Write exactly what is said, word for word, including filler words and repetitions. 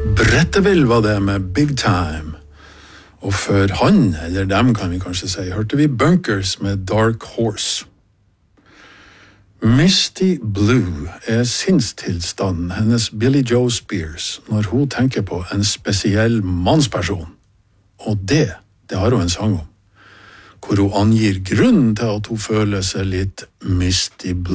Bretteville var det med Big Time. Og for han, eller dem kan vi kanskje si, hørte vi Bunkers med Dark Horse. Misty Blue er sinnstilstanden hennes Billie Joe Spears når hun tenker på en spesiell mannsperson. Og det, det har hun en sang om, hvor hun angir grunnen til at hun føler seg litt Misty Blue.